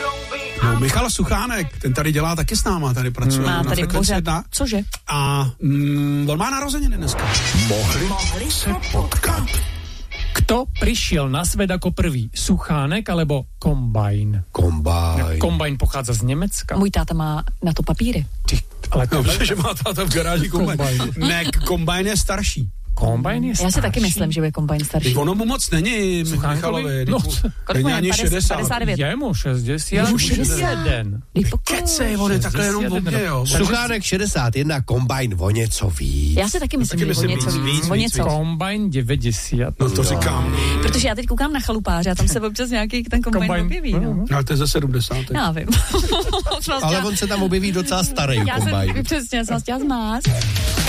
No, Michal Suchánek, ten tady dělá taky s náma, tady pracuje Má na tady Frekvenci pořád. 1. Cože? A on má narozeniny dneska. Mohli se potkat. Kto prišiel na svet ako prvý? Suchánek alebo Kombajn? Kombajn pochádza z Nemecka. Můj táta má na to papíry. Ale Dobře, že má táta v garáži kombajn. Ne, kombajn je starší. Kombajn je starší? Já si taky myslím, že je Kombajn starší. Ono mu moc není, Michalovi. No, kolik mu je? 59? Je mu 60. 61. Kecej, on je takhle jenom obě, jo. Suchánek 61, Kombajn o něco víc. Já si taky myslím, že o něco víc. O něco. Kombajn 90. No to říkám. Protože já teď koukám na Chalupáře a tam se občas nějaký ten Kombajn objeví. No. Ale to je ze 70. Já vím. Ale on se tam objeví docela starý Kombajn. Přesně, jsem vás chtěla zmást.